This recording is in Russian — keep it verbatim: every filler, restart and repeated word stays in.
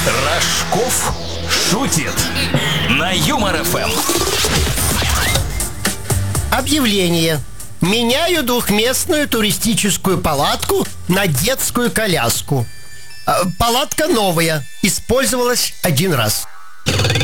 Рожков шутит на Юмор эф эм. Объявление. Меняю двухместную туристическую палатку на детскую коляску. Э, Палатка новая, использовалась один раз.